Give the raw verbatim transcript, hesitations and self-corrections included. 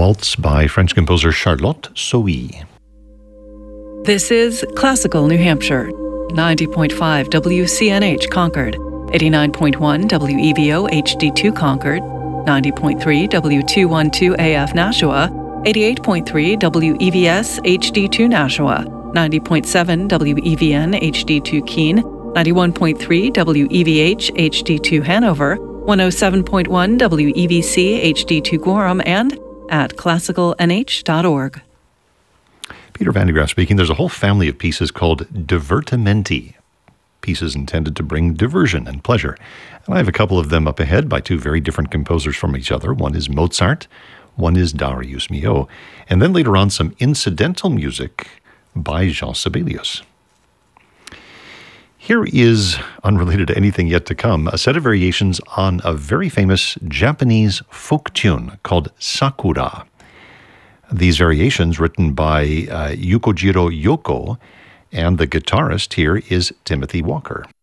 waltz by French composer Charlotte Sohi. This is Classical New Hampshire, ninety point five W C N H Concord, eighty-nine point one W E V O H D two Concord, ninety point three W two twelve A F Nashua, eighty-eight point three W E V S H D two Nashua, ninety point seven W E V N H D two Keene, ninety-one point three W E V H H D two Hanover, one oh seven point one W E V C H D two Gorham, and at classical n h dot org. Peter Van de Graaff speaking. There's a whole family of pieces called divertimenti, pieces intended to bring diversion and pleasure. And I have a couple of them up ahead by two very different composers from each other. One is Mozart, one is Darius Milhaud. And then later on, some incidental music by Jean Sibelius. Here is, unrelated to anything yet to come, a set of variations on a very famous Japanese folk tune called Sakura. These variations written by uh, Yukojiro Yoko, and the guitarist here is Timothy Walker.